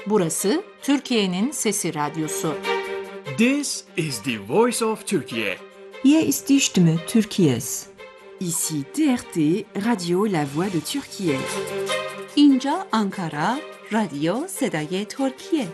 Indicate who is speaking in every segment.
Speaker 1: Burası Türkiye'nin Sesi Radyosu.
Speaker 2: This is the voice of Turkey.
Speaker 3: Hier ist die Stimme Türkiye's.
Speaker 4: Ici TRT, Radio La Voix de Türkiye.
Speaker 5: اینجا آنکارا، رادیو صدای ترکیه.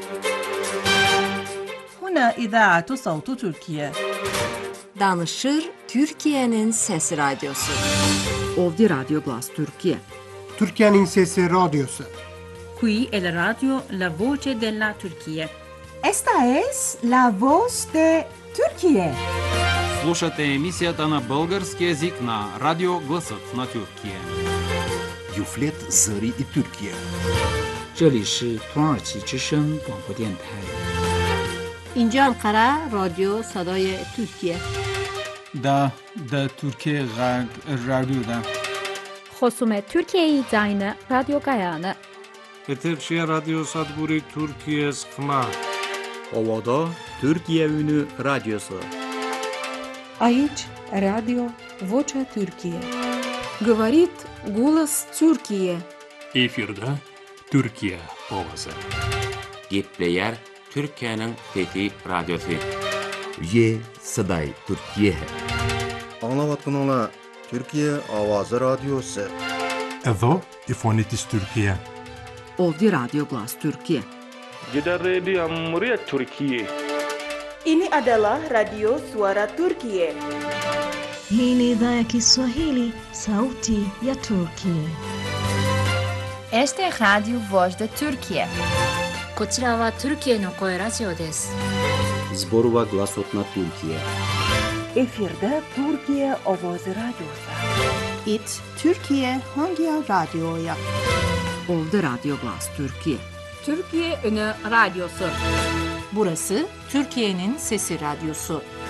Speaker 6: هنا إذاعة صوت تركيا.
Speaker 1: Danışır Türkiye'nin Sesi Radyosu.
Speaker 4: Ovdje Radio Glas Türkiye.
Speaker 7: Türkiye'nin Sesi Radyosu.
Speaker 6: Qui è la radio La Voce della Turchia.
Speaker 3: Esta es la voz de Türkiye.
Speaker 8: Слушате емисията на български език на Радио Гласът на Türkiye.
Speaker 9: Юфлет Зари и Türkiye.
Speaker 10: 这里是土耳其之声广播电台。
Speaker 11: اینجا انقره رادیو صدای ترکیه.
Speaker 12: دا Türkiye رادیو
Speaker 13: خصوم ترکیه زاین رادیو گایانه.
Speaker 14: Eterşehir Radyo Sadburi Türkiye Sıkma.
Speaker 15: Ovada Türkiye Ünü Radyosu.
Speaker 16: Aici Radio Vocea Türkiye.
Speaker 17: Говорит голос Türkiye.
Speaker 18: Efirde Türkiye ovası.
Speaker 19: Gepleyer Türkiye'nin Fethi Radyosu.
Speaker 9: Ye Saday Türkiye.
Speaker 20: Anlavatkanala Türkiye Avazı Radyosu.
Speaker 21: Edo İfonitis Türkiye.
Speaker 4: Ovdje Radio Glas Türkiye.
Speaker 22: Gidan rediyon muryar Türkiye.
Speaker 23: Ini adalah Radio Suara Turkiye.
Speaker 24: Hii ni idhaa ya Kiswahili, sauti ya Turkiye.
Speaker 25: Este es Radio Voz de Turkiye.
Speaker 26: こちらはトルキエの声ラジオです。
Speaker 15: Zborova Glasot na Türkiye.
Speaker 23: Efirde Türkiye Avazı Radyosu.
Speaker 27: It Türkiye hangi radyoya?
Speaker 4: Ovdje Radio Glas Türkiye.
Speaker 11: Türkiye Ünü Radyosu.
Speaker 1: Burası Türkiye'nin Sesi Radyosu.